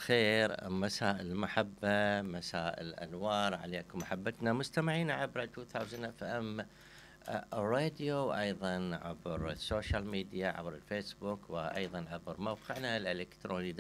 الخير، مساء المحبة، مساء الأنوار عليكم محبتنا مستمعينا عبر 2000 اف ام الراديو، أيضا عبر السوشيال ميديا، عبر الفيسبوك، وأيضا عبر موقعنا الإلكتروني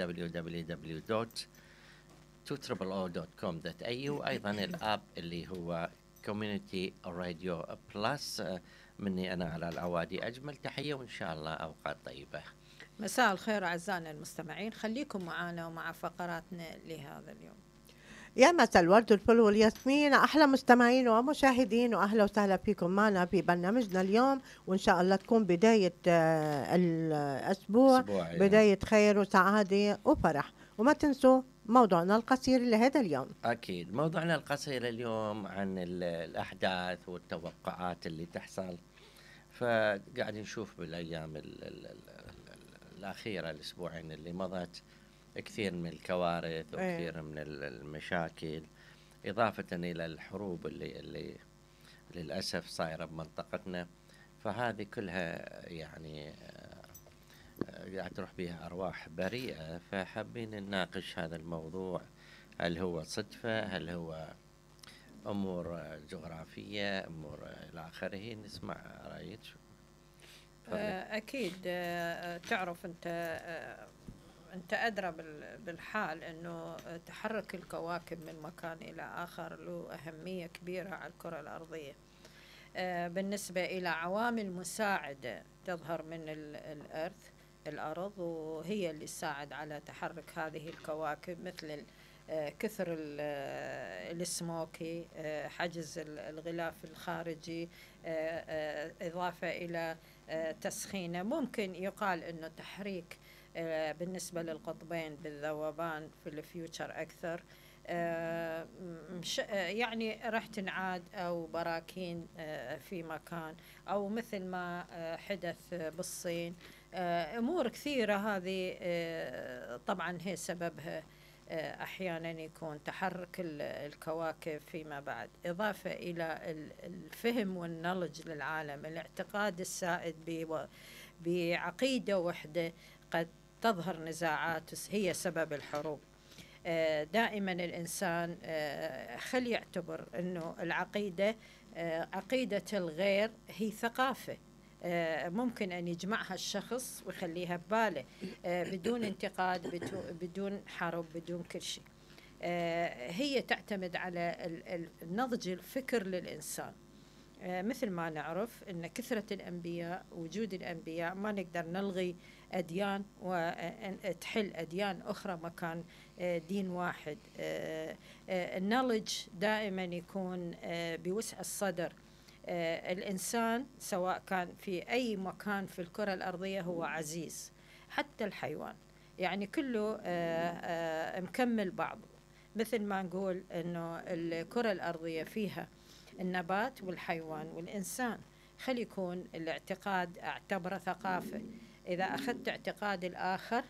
www.200.com.au، وأيضا الآب اللي هو كوميونيتي راديو بلس. مني أنا على العوادي أجمل تحية، وإن شاء الله أوقات طيبة. مساء الخير أعزائنا المستمعين، خليكم معنا ومع فقراتنا لهذا اليوم. يا مساء الورد والفل والياسمين، أحلى مستمعين ومشاهدين، وأهلا وسهلا فيكم معنا في برنامجنا اليوم، وإن شاء الله تكون بداية الأسبوع بداية خير وسعادة وفرح. وما تنسوا موضوعنا القصير لهذا اليوم. أكيد موضوعنا القصير اليوم عن الأحداث والتوقعات اللي تحصل. فقاعد نشوف بالأيام الأخيرة، الأسبوعين اللي مضت، كثير من الكوارث وكثير من المشاكل، إضافة إلى الحروب اللي للأسف صايرة بمنطقتنا. فهذه كلها يعني قاعد تروح بها أرواح بريئة. فحابين نناقش هذا الموضوع، هل هو صدفة، هل هو أمور جغرافية، أمور إلى آخره. نسمع رأيك. أكيد. تعرف أنت أدرى بالحال أنه تحرك الكواكب من مكان إلى آخر له أهمية كبيرة على الكرة الأرضية. بالنسبة إلى عوامل مساعدة تظهر من الأرض، وهي اللي تساعد على تحرك هذه الكواكب، مثل كثر السموكي، حجز الغلاف الخارجي، إضافة إلى تسخينه. ممكن يقال أنه تحريك بالنسبة للقطبين بالذوبان في الفيوتشر أكثر، يعني راح تنعاد أو براكين في مكان، أو مثل ما حدث بالصين. أمور كثيرة هذه طبعا هي سببها أحيانا يكون تحرك الكواكب فيما بعد، إضافة إلى الفهم والنولج للعالم، الاعتقاد السائد بعقيدة وحدة. قد تظهر نزاعات هي سبب الحروب. دائما الإنسان خلي يعتبر أنه العقيدة، عقيدة الغير هي ثقافة ممكن أن يجمعها الشخص ويخليها بباله بدون انتقاد، بدون حرب، بدون كل شيء. هي تعتمد على النضج الفكر للإنسان. مثل ما نعرف أن كثرة الأنبياء، وجود الأنبياء، ما نقدر نلغي أديان وتحل أديان أخرى مكان دين واحد. النولج دائما يكون بوسع الصدر. الإنسان سواء كان في أي مكان في الكرة الأرضية هو عزيز، حتى الحيوان يعني كله مكمل بعضه. مثل ما نقول أنه الكرة الأرضية فيها النبات والحيوان والإنسان. خلي يكون الاعتقاد أعتبره ثقافة. إذا أخذت اعتقاد الآخر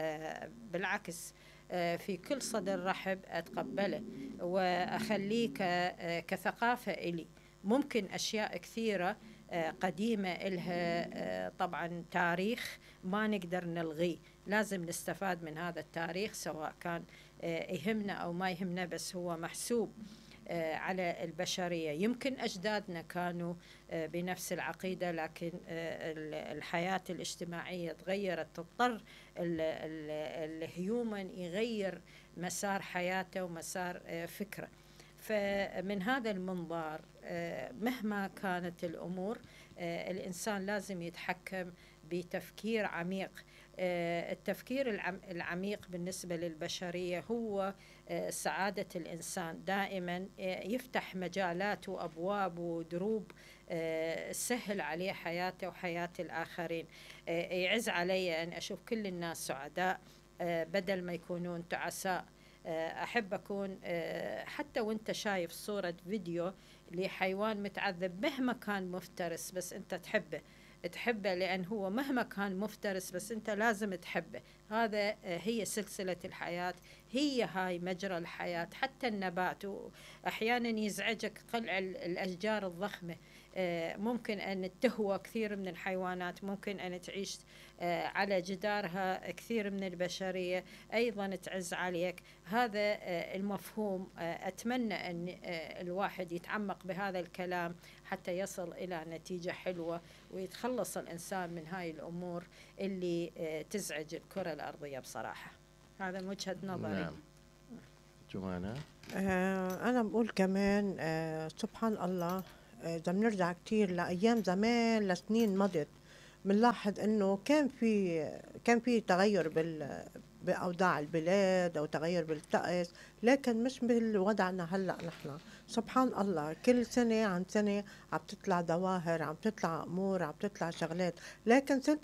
بالعكس في كل صدر رحب أتقبله وأخليه كثقافة إلي. ممكن أشياء كثيرة قديمة إلها طبعا تاريخ ما نقدر نلغيه، لازم نستفاد من هذا التاريخ، سواء كان يهمنا أو ما يهمنا، بس هو محسوب على البشرية. يمكن أجدادنا كانوا بنفس العقيدة، لكن الحياة الاجتماعية تغيرت، تضطر الهيومن يغير مسار حياته ومسار فكره. فمن هذا المنظار مهما كانت الأمور الإنسان لازم يتحكم بتفكير عميق. التفكير العميق بالنسبة للبشرية هو سعادة الإنسان. دائما يفتح مجالات وأبواب ودروب سهل عليه حياته وحياة الآخرين. يعز علي أن أشوف كل الناس سعداء بدل ما يكونون تعساء. أحب أكون حتى وانت شايف صورة فيديو لحيوان متعذب مهما كان مفترس، بس انت تحبه لأن هو مهما كان مفترس بس انت لازم تحبه. هذا هي سلسلة الحياة، هي هاي مجرى الحياة. حتى النبات أحيانا يزعجك قلع الأشجار الضخمة، ممكن أن تهوى كثير من الحيوانات، ممكن أن تعيش على جدارها كثير من البشرية أيضا تعز عليك. هذا المفهوم أتمنى أن الواحد يتعمق بهذا الكلام حتى يصل إلى نتيجة حلوة، ويتخلص الإنسان من هاي الأمور اللي تزعج الكرة الأرضية بصراحة. هذا من وجهة نظري. نعم. جوانا أنا بقول كمان سبحان الله، إذا بنرجع كتير لأيام زمان لسنين مضت بنلاحظ إنه كان في تغير بأوضاع البلاد أو تغير بالطقس، لكن مش بالوضعنا هلأ. نحن سبحان الله كل سنة عن سنة عم تطلع ظواهر، عم تطلع أمور، عم تطلع شغلات. لكن سنة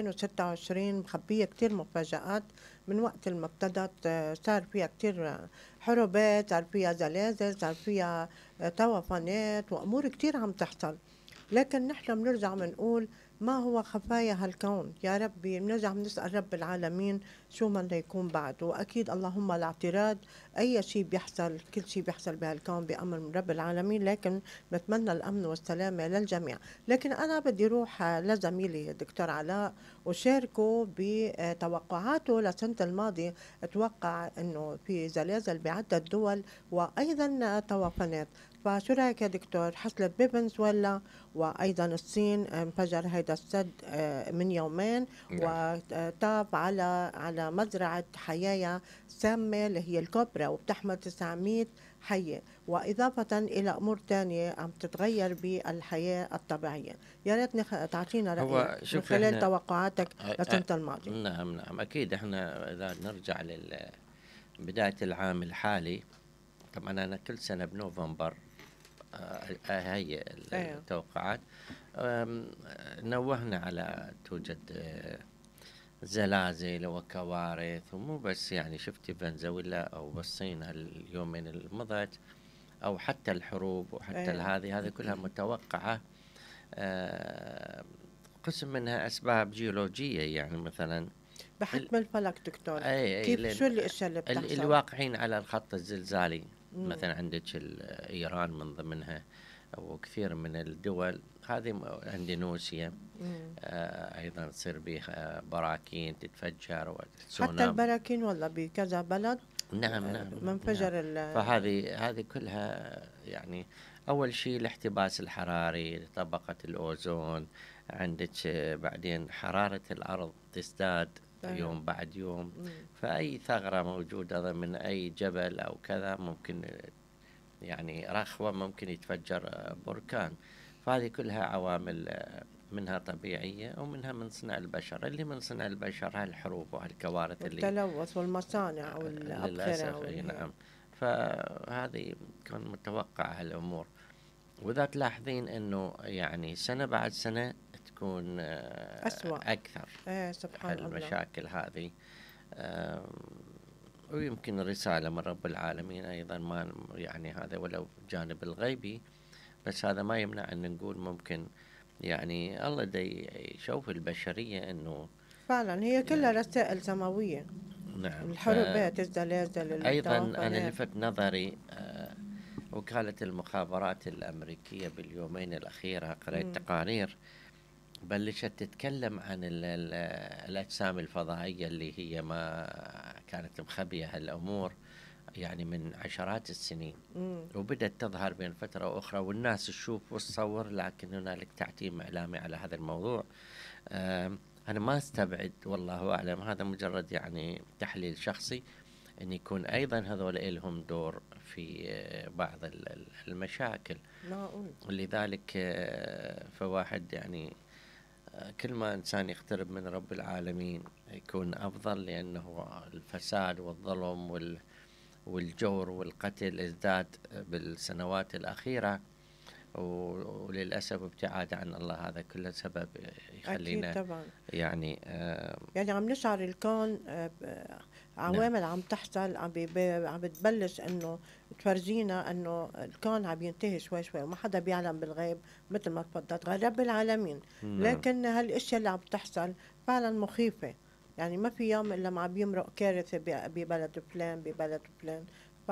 2026 مخبية كتير مفاجآت. من وقت ما ابتدت صار فيها كتير حروبات، صار فيها زلازل، صار فيها طوفانات وأمور كتير عم تحصل. لكن نحن بنرجع بنقول ما هو خفايا هالكون يا ربي، بنرجع بنسأل رب العالمين شو من يكون بعد. وأكيد اللهم الاعتراض، أي شيء بيحصل، كل شيء بيحصل بهالكون بأمر من رب العالمين، لكن بتمنى الأمن والسلامة للجميع. لكن أنا بدي روح لزميلي الدكتور علاء وشاركه بتوقعاته لسنة الماضية. اتوقع أنه في زلازل بعدة دول وأيضا طوفانات، فشو رايك يا دكتور؟ حصلت بفنزويلا وأيضا الصين انفجر هيدا السد من يومين، وطاب على مزرعة حياة سامة اللي هي الكوبرا وبتحمل 900 حية، وإضافة إلى أمور تانية عم تتغير بالحياة الطبيعية. يا ريت تعطينا رأيك من خلال توقعاتك لسنة الماضية. نعم أكيد. احنا إذا نرجع لبداية العام الحالي، طبعا أنا كل سنة بنوفمبر هي التوقعات نوهنا على توجد زلازل وكوارث، ومو بس يعني شفتي فنزويلا أو بالصين اليومين المضت، أو حتى الحروب وحتى هذه كلها متوقعة. قسم منها أسباب جيولوجية، يعني مثلا بحكم الفلك دكتور. كيف شو الأشياء اللي بتحصل؟ اللي واقعين على الخط الزلزالي. مثلا عندك إيران من ضمنها، وكثير من الدول هذه، اندونيسيا ايضا تصير بها براكين تتفجر وتسونام. حتى البراكين والله بكذا بلد نعم منفجر. فهذه كلها يعني اول شيء الاحتباس الحراري، طبقة الاوزون عندك، بعدين حرارة الارض تزداد يوم بعد يوم. فاي ثغرة موجودة ضمن اي جبل او كذا ممكن يعني رخوة، ممكن يتفجر بركان. فهذه كلها عوامل منها طبيعية ومنها من صنع البشر. اللي من صنع البشر هالحروب وهالكوارث اللي التلوث والمصانع والأبخرة. نعم. فهذه كان متوقع هالأمور. وإذا تلاحظين أنه يعني سنة بعد سنة تكون أسوأ أكثر سبحان الله المشاكل هذه. ويمكن رسالة من رب العالمين أيضا، ما يعني هذا ولو جانب الغيبي، بس هذا ما يمنع أن نقول ممكن يعني الله دا يشوف البشرية أنه فعلا هي كلها رسائل سماوية. نعم. الحروبات، الزلازل، أيضا أنا لفت نظري وكالة المخابرات الأمريكية باليومين الأخيرة قرأت تقارير بلشت تتكلم عن الأجسام الفضائية اللي هي ما كانت مخبية هالأمور يعني من عشرات السنين، وبدأت تظهر بين فترة وأخرى والناس تشوف وتصور، لكن هنالك تعتيم إعلامي على هذا الموضوع. أنا ما استبعد والله أعلم، هذا مجرد يعني تحليل شخصي، أن يكون أيضا هذول إلهم دور في بعض المشاكل. لذلك فواحد يعني كل ما إنسان يقترب من رب العالمين يكون أفضل، لأنه الفساد والظلم والجور والقتل ازداد بالسنوات الأخيرة، وللأسف ابتعاد عن الله هذا كله سبب يخلينا طبعا يعني عم نشعر الكون عوامل عم تحصل، عم بتبلش انه تفرجينا انه الكون عم ينتهي شوي شوي، وما حدا بيعلم بالغيب مثل ما تفضلت غير رب العالمين. لكن هالاشياء اللي عم تحصل فعلا مخيفة، يعني ما في يوم إلا ما بيمرق كارثة ببلد فلان ببلد فلان.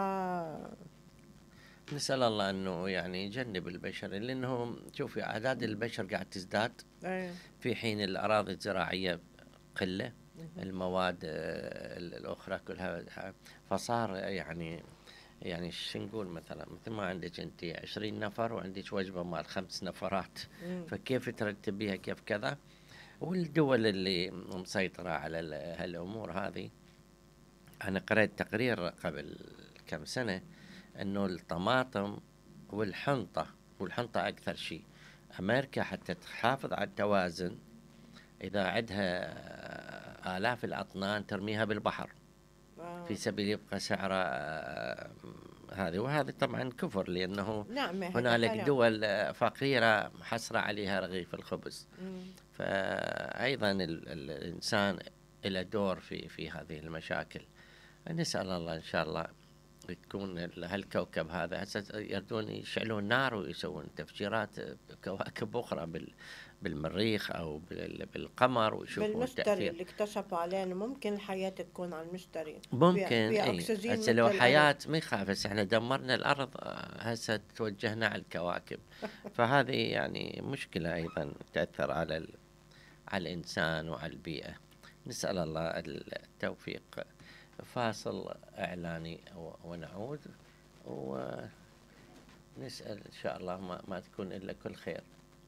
نسأل الله أنه يعني يجنب البشر، لأنه شوفي أعداد البشر قاعد تزداد في حين الأراضي الزراعية قلة، المواد الأخرى كلها، فصار يعني شو نقول مثلا مثل ما عندك أنت 20 نفر وعندك وجبة مال 5 نفرات، فكيف ترتبيها كيف كذا. والدول اللي مسيطرة على هالأمور هذه، أنا قرأت تقرير قبل كم سنة أنه الطماطم والحنطة أكثر شيء، أمريكا حتى تحافظ على التوازن إذا عندها آلاف الأطنان ترميها بالبحر في سبيل يبقى سعره هذه. وهذا طبعا كفر، لأنه هنالك دول فقيرة حسرة عليها رغيف الخبز. فأيضا الإنسان له دور في هذه المشاكل. نسأل الله إن شاء الله تكون هالكوكب هذا هسه يردون يشعلون نار ويسوون تفجيرات كواكب أخرى بالمريخ أو بالقمر ويشوفون بالمشتري اللي اكتشفوا علينا. ممكن الحياة تكون على المشتري، ممكن هسه لو حياة ما يخاف، بس احنا دمرنا الأرض هسه توجهنا على الكواكب. فهذه يعني مشكلة أيضا تأثر على الإنسان وعلى البيئة. نسأل الله التوفيق. فاصل إعلاني ونعود ونسأل إن شاء الله ما تكون إلا كل خير.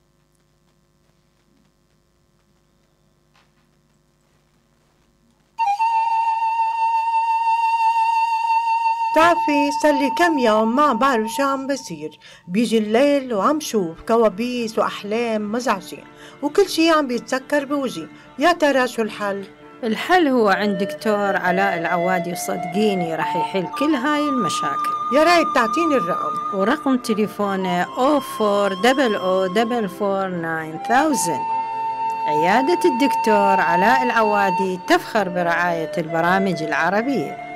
تعرفي صار لي كم يوم ما بعرف شو عم بصير، بيجي الليل وعم شوف كوابيس وأحلام مزعجة وكل شي عم بيتذكر بوجهي. يا ترى شو الحل؟ الحل هو عند دكتور علاء العوادي، وصدقيني راح يحل كل هاي المشاكل. يا ريت تعطيني الرقم. ورقم تليفونه 0400449000. عيادة الدكتور علاء العوادي تفخر برعاية البرامج العربية.